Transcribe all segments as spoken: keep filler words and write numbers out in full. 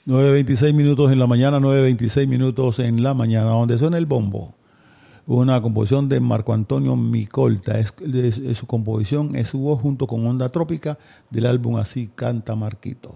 nueve veintiséis minutos en la mañana, nueve veintiséis minutos en la mañana, donde suena el bombo. Una composición de Marco Antonio Micolta. Es, es, es su composición, es su voz junto con Onda Trópica del álbum Así Canta Marquitos.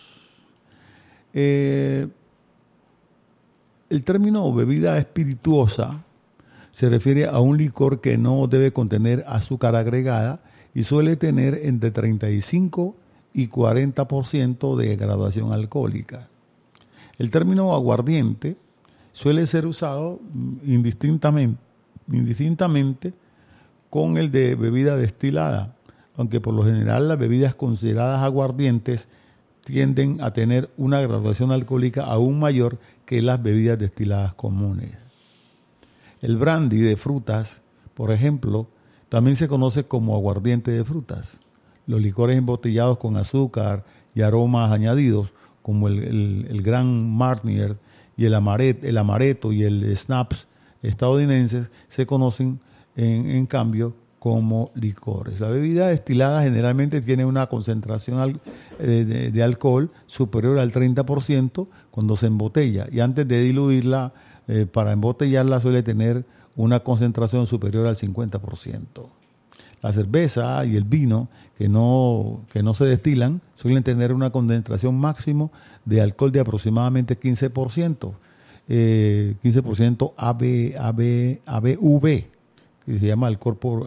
Eh, el término bebida espirituosa se refiere a un licor que no debe contener azúcar agregada y suele tener entre treinta y cinco y cuarenta por ciento de graduación alcohólica. El término aguardiente suele ser usado indistintamente, indistintamente con el de bebida destilada, aunque por lo general las bebidas consideradas aguardientes tienden a tener una graduación alcohólica aún mayor que las bebidas destiladas comunes. El brandy de frutas, por ejemplo, también se conoce como aguardiente de frutas. Los licores embotellados con azúcar y aromas añadidos, como el, el, el Grand Marnier y el, amaret, el amaretto y el schnapps estadounidenses, se conocen en, en cambio como licores. La bebida destilada generalmente tiene una concentración al, eh, de, de alcohol superior al treinta por ciento cuando se embotella, y antes de diluirla, eh, para embotellarla suele tener una concentración superior al cincuenta por ciento. La cerveza y el vino que no, que no se destilan suelen tener una concentración máximo de alcohol de aproximadamente quince por ciento, eh, quince por ciento A B, A B, A B V, que se llama alcohol por